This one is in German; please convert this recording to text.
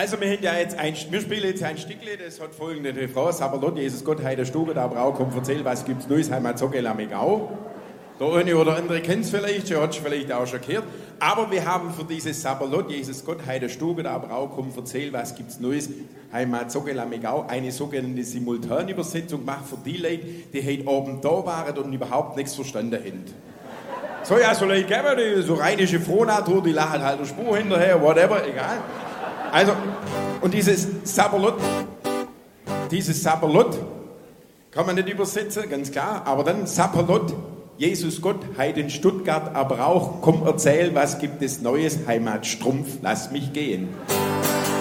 Also wir spielen jetzt ein Stückle, das hat folgende Refrain. Sabalot, Jesus Gott, Heide Stube, da Brau, komm, erzähl, was gibt's Neues, Heimat, Zogel, Amigau. Der eine oder andere kennt es vielleicht, der hat es vielleicht auch schon gehört. Aber wir haben für dieses Sabalot, Jesus Gott, Heide Stube, da Brau, komm, erzähl, was gibt's Neues, Heimat, Zogel, Amigau, eine sogenannte Simultanübersetzung gemacht für die Leute, die heute oben da waren und überhaupt nichts verstanden haben. So, ja, so Leute geben, die so rheinische Frohnatur, die lachen halt der Spur hinterher, whatever, egal. Also, und dieses Sabalot kann man nicht übersetzen, ganz klar, aber dann Sapperlot, Jesus Gott, Heiden Stuttgart, aber auch, komm erzähl, was gibt es Neues, Heimat Strumpf, lass mich gehen.